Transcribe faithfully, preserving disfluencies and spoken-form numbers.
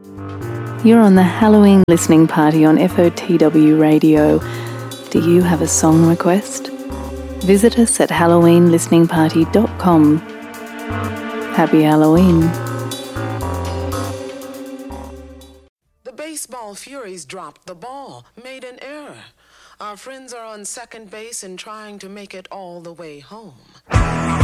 You're on the Halloween listening party on F O T W Radio. Do you have a song request? Visit us at halloween listening party dot com. Happy Halloween. The baseball Furies dropped the ball, made an error. Our friends are on second base and trying to make it all the way home.